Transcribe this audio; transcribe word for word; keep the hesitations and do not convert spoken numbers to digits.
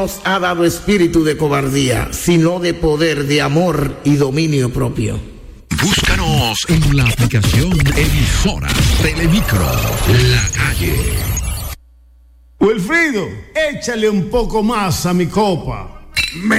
nos ha dado espíritu de cobardía, sino de poder, de amor y dominio propio. Búscanos en la aplicación emisora Telemicro, La Calle. Wilfrido, échale un poco más a mi copa. Me